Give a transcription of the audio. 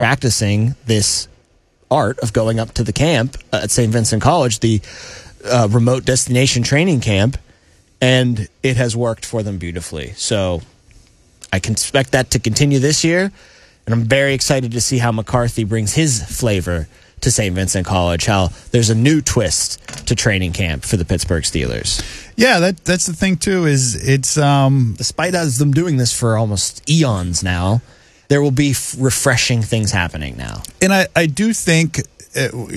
practicing this art of going up to the camp at St. Vincent College, the remote destination training camp, and it has worked for them beautifully. So I can expect that to continue this year, and I'm very excited to see how McCarthy brings his flavor to St. Vincent College, how there's a new twist to training camp for the Pittsburgh Steelers. Yeah, that's the thing, too, is it's... Despite us them doing this for almost eons now, there will be refreshing things happening now. And I do think...